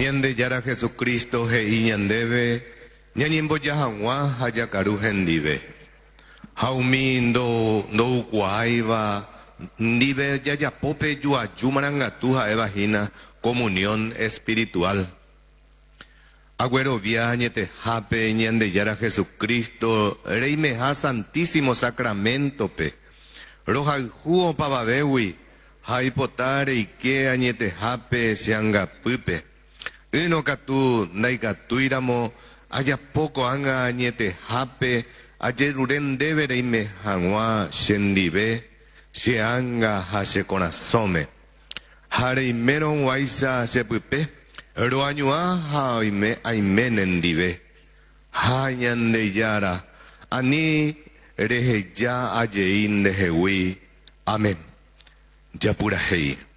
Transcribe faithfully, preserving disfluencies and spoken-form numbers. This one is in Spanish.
Ñande yara Jesucristo he iñandebe, ñañimbo yahangwa hayakaru hendive. Haumi ndo ndo ukuaiva, ndive yayapope yuayumarangatuja evagina comunión espiritual. Agüero viañete jape ñande yara Jesucristo, reimeja santísimo sacramento pe. Roja juo pavabewi, haipotare ike añete jape seanga pupe. Uno katu naikatuiramo, haya poco anga añete jape, ayeruren debere me hangwa shendibe, se anga hase corazome. Hare meron waisa se pupe, ro añua haime aimenendibe. Hañande yara, ani rehe ya ayein de hewi. Amén. Ya pura hei.